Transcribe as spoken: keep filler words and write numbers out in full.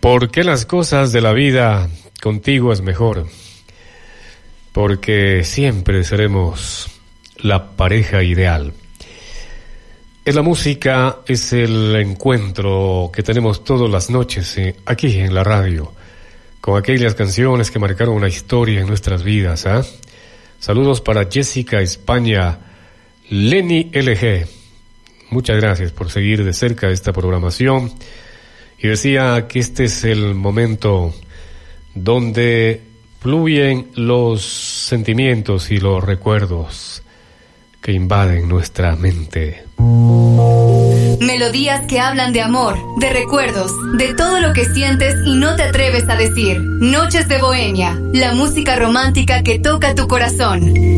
Porque las cosas de la vida contigo es mejor. Porque siempre seremos la pareja ideal. Es la música, es el encuentro que tenemos todas las noches eh, aquí en la radio, con aquellas canciones que marcaron una historia en nuestras vidas. ¿eh? Saludos para Jessica España, Lenny L G. Muchas gracias por seguir de cerca esta programación. Y decía que este es el momento donde fluyen los sentimientos y los recuerdos que invaden nuestra mente. Melodías que hablan de amor, de recuerdos, de todo lo que sientes y no te atreves a decir. Noches de Bohemia, la música romántica que toca tu corazón.